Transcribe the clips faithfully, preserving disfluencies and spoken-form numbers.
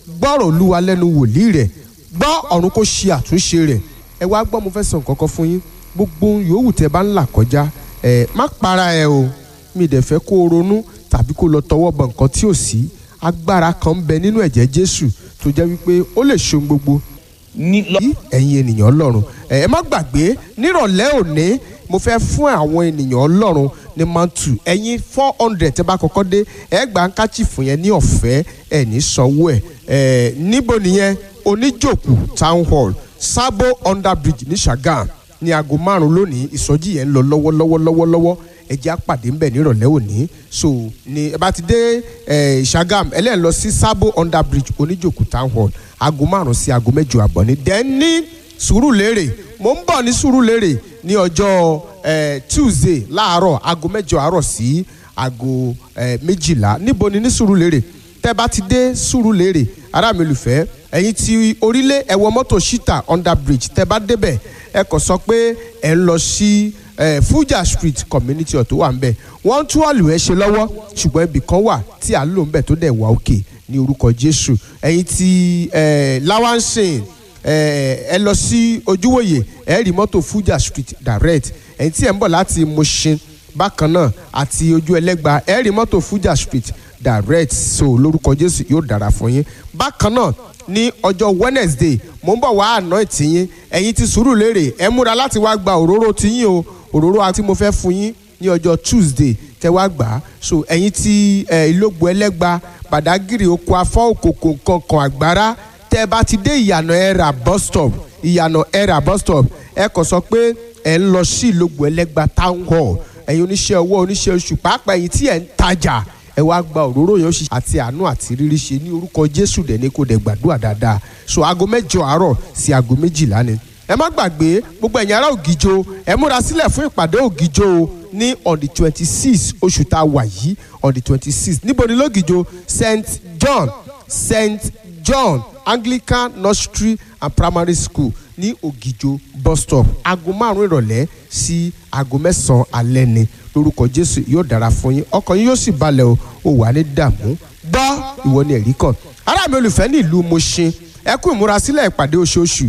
gbọ́rọ̀ Olúwa lẹ́nu wòlíì rẹ̀, gbọ́ ọ̀run kó ṣe àtúnṣe rẹ̀. Ẹ wá gbọ́, mo fẹ́ sọ nǹkan kan fún yín. Gbogbo yòówù tẹ́ bá ń là kọjá, ẹ má para ẹ o. Mi dẹ̀ fẹ́ kó o ronú tàbí kó lọ tọwọ́ bọ nǹkan tí ò sí. Agbára kan ń bẹ nínú ẹ̀jẹ̀ Jésù tó jẹ́ wípé ó lè ṣe ohun gbogbo. Ẹ̀yin ènìyàn Ọlọ́run, ẹ má gbàgbé nírọ̀lẹ́ òní mo fẹ́ fún àwọn ènìyàn Ọlọ́run ní mantu. Ẹ̀yin four hundred tẹ́ bá kọ́kọ́ dé, ẹ gba handkerchief yẹn ní ọ̀fẹ́, ẹ ní sanwó ẹ̀. ẹ níbo nìyẹn? Oníjòkù town hall, Sabo under bridge ní Ṣàgámù ní aago márùn lónìí. Ìsọjí yẹn ń lọ lọ́wọ́lọ́wọ́ lọ́wọ́lọ́wọ́. Ẹ jẹ́ àpàdé ńbẹ̀ nírọ̀lẹ́ òní. So ní ẹ bá ti dé Ṣàgámù, ẹ lẹ́ẹ̀ lọ sí Sabo under bridge Oníjòkù town hall aago márùn sí aago mẹ́jọ àbọ̀ ní. Then ní Sùúrùlérè, mo ń bọ̀ ní Sùúrùlérè ní ọjọ́ Tuesday láàárọ̀ aago mẹ́jọ àárọ̀ sí aago méjìlá. Níbo ni ní Sùúrùlérè? Tẹ́ bá ti dé Sùúrùlérè, ará mi olùfẹ́, ẹ̀yin ti orílẹ̀ ẹ wọ mọ́tò Shita under bridge. Tẹ́ bá débẹ̀, ẹ kàn sọ pé ẹ ń lọ sí Fuja street community ọ̀tún wà ń bẹ̀. Wọ́n ń tún àlùwẹ̀ ṣe lọ́wọ́, ṣùgbọ́n ibì kan wà tí à ń lò ń bẹ̀ tó dẹ̀ wà òkè ní orúkọ Jésù. Ẹ̀yin ti Lawansin, ẹ lọ sí Ojúwòye, ẹ rí mọ́tò Fuja street direct. Ẹ̀yin tí ẹ ń bọ̀ láti Mushin bákan náà àti Ojú Ẹlẹ́gba, ẹ rí mọ́tò Fuja street direct. So lórúkọ Jésù yóò dára fún yín. Bákan náà ní ọjọ́ Wednesday mo ń bọ̀ wá àná ìtìyín. Ẹ̀yin ti Sùúrùlérè, ẹ múra láti wá gba òróró tiyín o. Òróró àti mo fẹ́ fún yín ní ọjọ́ Tuesday tẹ́ wá gbà á. So ẹ̀yin ti Ìlógbò Ẹlẹ́gba, Bàdágìrì, Oko Afọ́, Òkòkò nǹkan Àgbàrá, tẹ́ bá ti dé ìyànà Ẹ̀rà bus stop, ìyànà Ẹ̀rà bus stop, ẹ kàn sọ pé ẹ ń lọ sí Ìlógbò Ẹlẹ́gba town hall. Ẹ̀yin oníṣẹ́ ọwọ́, oníṣẹ́ oṣù, pàápàá ẹ̀yin tí ẹ̀ ń tajà, ẹ wá gba òróró yẹn ó ṣe àti àánú àti rírí ṣe ní orúkọ Jésù. Dẹ̀ ní kó dẹ̀ gbàdúrà dáadáa. So aago mẹ́jọ àárọ̀ sí aago méjìlá ni. Ẹ má gbàgbé gbogbo ẹ̀yin ará Ògìjò, ẹ múra sílẹ̀ fún ìpàdé Ògìjò ní on the twenty six oṣù tá a wà yìí, on the twenty six. Níbo ni lógìjò? Saint John Saint John Anglican Nursery and Primary School ní Ògìjò bus stop. Aago márùn ìrọ̀lẹ́ sí aago mẹ́sàn-án alẹ́ ni. Lórúkọ Jésù yóò dára fún yín, ọkàn yín yóò sì balẹ̀ o. Ó wà ní dààmú, gbọ́ ìwọ ni ẹ̀rí kan. Ará mi olùfẹ́ ní ìlú Mushin, ẹ kú ìmúrasílẹ̀ ìpàdé oṣooṣù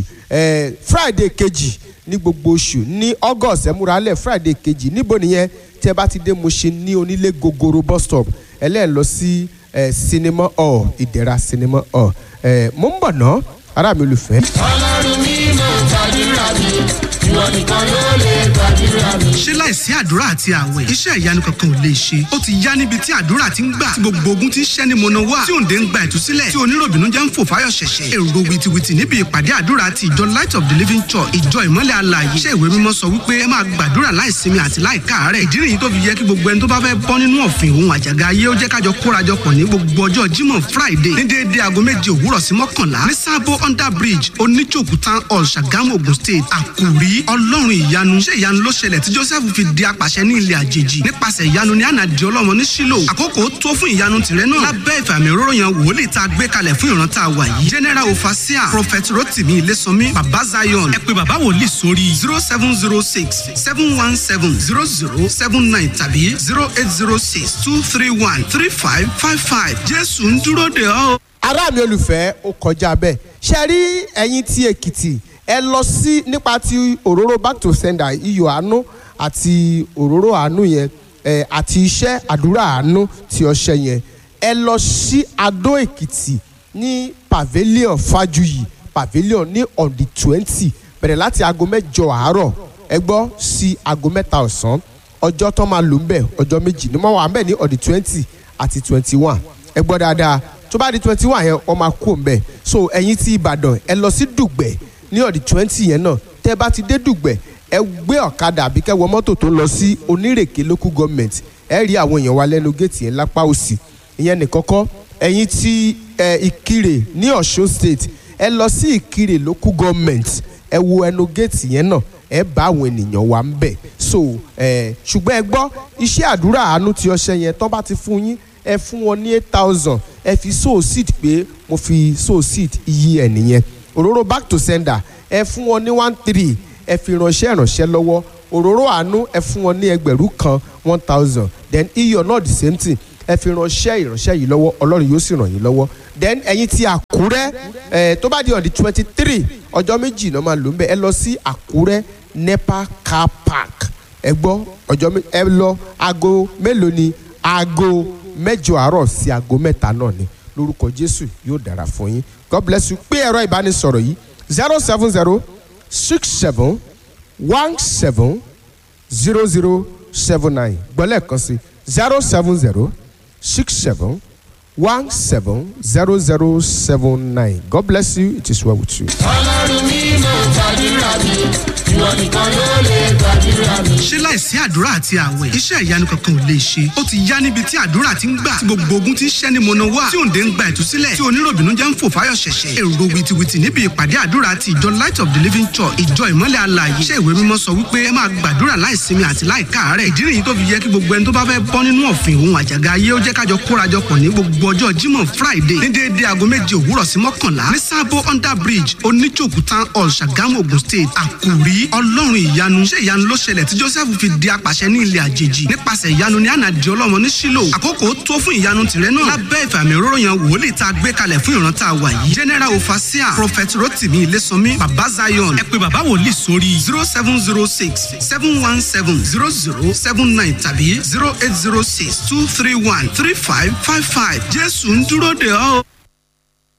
Friday kejì ní gbogbo oṣù ní August. Ẹ múra lẹ̀ Friday kejì. Níbo nìyẹn? Tẹ́ bá ti dé Mushin ní Onílé Gogoro bus stop, ẹ lẹ́ẹ̀ lọ sí cinema hall, Ìdẹ̀ra cinema hall. Mo ń bọ̀ ná, ará mi olùfẹ́. Ọlọ́run mi mo gbàdúrà mi, ìwọ nìkan ló lè gbàdúrà mi. Ṣé láìsí àdúrà àti àwẹ̀, iṣẹ́ ìyanu kankan ò lè ṣe? Ó ti yá níbi tí àdúrà ti ń gbà, tí gbogbo ogun ti ń ṣẹ́ ní mọ̀nà wá, tí òǹdè ń gba ìtúsílẹ̀, tí oníròbìnú jẹ́ ń fò fáyọ̀ ṣẹ̀ṣẹ̀. Èrò wìtìwìtì níbi ìpàdé àdúrà ti ìjọ Light of the Living Church, ìjọ ìmọ́lẹ̀ alààyè. Iṣẹ́ ìwé mímọ́ sọ wípé ẹ máa gbàdúrà láìsinmi àti láìkáàárẹ̀. Ìdí nìyí tó fi yẹ kí gbogbo ẹni tó bá fẹ́ bọ́ nínú ọ̀fìn òun àjàgà ayé ó jẹ́ kájọ kórajọpọ̀ ní gbogbo ọjọ́ Jímọ̀ Friday ní déédéé aago méje òwúrọ̀ sí mọ́kànlá ní Sabo under bridge Oníjòkù town hall Ṣàgámù Ògùn state. Àkòrí Ọlọ́run ìyanu. Ṣé ìyanu ló ṣẹlẹ̀ tí Joseph fi di apàṣẹ ní ilẹ̀ àjèjì? Nípasẹ̀ ìyanu ni Hánà di ọlọ́mọ ní Ṣílò. Àkókò tó fún ìyanu tìrẹ náà lábẹ́ ìfàmì òróró yan wòlíì tá a gbé kalẹ̀ fún ìran tá a wà yìí. General Overseer Prophet Rotimi Ilésànmí Bàbá Zion. Ẹ pè bàbá wòlíì sórí zero seven zero six seven one seven zero zero seven nine tàbí zero eight zero six two three one three five five five. Jésù ń dúró dè ọ́. Ará mi olùfẹ́, ó kọjá bẹ́ẹ̀. Ṣé rí ẹ̀yin tí Èkìtì, ẹ lọ sí nípa ti òróró back to sender iyọ̀ àánú àti òróró àánú yẹn àti iṣẹ́ àdúrà àánú ti ọṣẹ yẹn. Ẹ lọ sí Adó Èkìtì ní pavilion Fájuyì pavilion ní on the twenty, bẹ̀rẹ̀ láti aago mẹ́jọ àárọ̀ ẹ gbọ́ sí aago mẹ́ta ọ̀sán. Ọjọ́ tó máa lò ń bẹ̀ ọjọ́ méjì ni wọ́n wà ń bẹ̀ ní on the twenty àti twenty one. Ẹ gbọ́ dáadáa, tó bá di twenty one yẹn wọ́n máa kú òun bẹ̀. So ẹ̀yin tí Ìbàdàn, ẹ lọ sí Dùgbẹ̀ ní on the twenty yẹn náà. Tẹ́ bá ti dé Dùgbẹ̀, ẹ gbé ọ̀kadà àbí kẹ́ wọ mọ́tò tó lọ sí Onírèké local government. Ẹ rí àwọn èèyàn wa lẹ́nu géètì yẹn lápá òsì. Ìyẹn nìkan kọ́, ẹ̀yin tí Ìkirè ní Ọ̀ṣun state, ẹ lọ sí Ìkirè local government. Ẹ wo ẹnu géètì yẹn náà, ẹ bá àwọn ènìyàn wa ń bẹ̀. So ṣùgbọ́n ẹ gbọ́ iṣẹ́ àdúrà àánú ti ọṣẹ yẹn tó bá ti fún yín, ẹ fún wọn ní eight thousand. Ẹ fi sow seed pé mo fi sow seed iye ẹ̀ nìyẹn. Òróró back to sender, ẹ fún wọn ní one three. Ẹ fi ránṣẹ́ ìránṣẹ́ lọ́wọ́. Òróró àánú, ẹ fún wọn ní ẹgbẹ̀rún kan one thousand. Then iyọ̀ náà the same thing. Ẹ fi ránṣẹ́ ìránṣẹ́ yìí lọ́wọ́, Ọlọ́run yóò sì ràn yín lọ́wọ́. then ẹ̀yin ti Àkúrẹ́ ẹ̀ tó bá di on the twenty three ọjọ́ méjì náà máa lò ń bẹ̀ ẹ lọ sí Àkúrẹ́ NEPA car park ẹ gbọ́ ọjọ́ ẹ lọ aago mélòó ni aago mẹ́jọ àárọ̀ sí aago mẹ́ta náà ni lórúkọ Jésù yóò dára fún yín. God bless you. Pé ẹ̀rọ ìbánisọ̀rọ̀ yìí zero seven zero six seven one seven zero zero seven nine gbọ́lẹ̀ kan sí zero seven zero six seven one seven zero zero seven nine. God bless you. It is well with you. Ọlọ́run mi mo gbàdúrà mi, ìwọ nìkan ló lè gbàdúrà mi. Ṣé láìsí àdúrà àti àwẹ̀ iṣẹ́ ìyanu kankan ò lè ṣe? Ó ti yá níbi tí àdúrà ti ń gbà tí gbogbo ogun ti ń ṣẹ́ ní mọ̀nà wá tí òǹdè ń gba ìtúsílẹ̀ tí oníròbìnú jẹ́ ń fò fáyọ̀ ṣẹ̀ṣẹ̀. Èrò wìtìwìtì níbi ìpàdé àdúrà ti ìjọ Light of the Living Church ìjọ ìmọ́lẹ̀ alààyè. Ṣé ìwé mímọ́ sọ wípé ẹ máa gbàdúrà láìsinmi àti láìkáàárẹ̀? Ìdí nìyí tó fi yẹ kí gbogbo ẹni tó bá fẹ́ bọ́ nínú ọ̀fìn òun àjàgà ayé ó jẹ́ kájọ kórajọpọ̀ ní gbogbo ọjọ́ Jímọ̀ Friday ní déédé aago méje òwúrọ̀ sí mọ́kànlá ní Sábó under bridge oníjòkú town hall Ṣàgámù Ògùn state. Àkòrí Ọlọ́run ìyanu. Ṣé ìyanu ló ṣẹlẹ̀ tí Joseph fi di apàṣẹ ní ilẹ̀ àjèjì? Nípasẹ̀ ìyanu ni Ànà di ọlọ́mọ ní Ṣílò. Àkókò tó fún ìyanu tìrẹ náà lábẹ́ ìfàmì òróró yan wòlíì tá a gbé kalẹ̀ fún ìran tá a wà yìí. General Overseer Prophet Rotimi Ilésànmí Baba Zion. Ẹ pè bàbá wòlíì sórí zero seven zero six seven one seven zero zero seven nine tàbí zero eight zero six two three one three five five five. Jésù ń dúró dè ọ́.